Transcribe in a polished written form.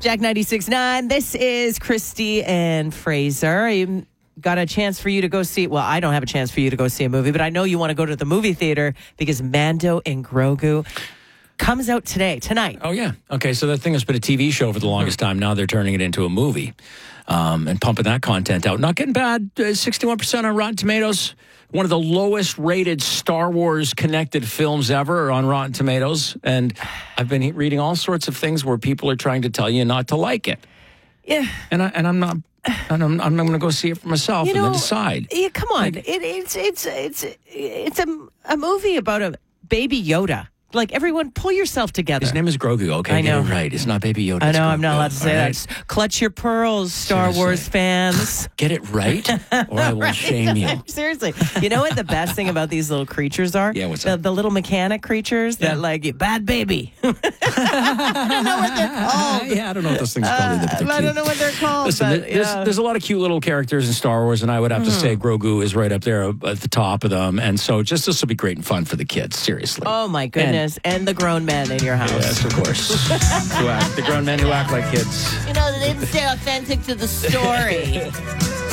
Jack 96.9. This is Christy and Fraser. I got a chance for you to go see. Well, I don't have a chance for you to go see a movie, but I know you want to go to the movie theater because Mando and Grogu comes out tonight. Oh, yeah. Okay, so that thing has been a TV show for the longest time. Now they're turning it into a movie and pumping that content out. Not getting bad. 61% on Rotten Tomatoes. One of the lowest rated Star Wars connected films ever on Rotten Tomatoes. And I've been reading all sorts of things where people are trying to tell you not to like it. Yeah. And I'm not. And I'm going to go see it for myself and then decide. Yeah, come on. It's a movie about a baby Yoda. Like, everyone, pull yourself together. His name is Grogu, okay? I know. Get it right. It's not Baby Yoda. I know, Grogu. I'm not allowed to say right? that. Clutch your pearls, Star Wars fans. Get it right, or I will shame you. Seriously. You know what the best thing about these little creatures are? Yeah, what's that? The little mechanic creatures that, like, bad baby. I don't know what they're called. Yeah, I don't know what those things are called either. I don't know what they're called. Listen, but, there's a lot of cute little characters in Star Wars, and I would have to say Grogu is right up there at the top of them. And so this will be great and fun for the kids, seriously. Oh, my goodness. And the grown men in your house. Yes, of course. The grown men who act like kids. You know, they didn't stay authentic to the story.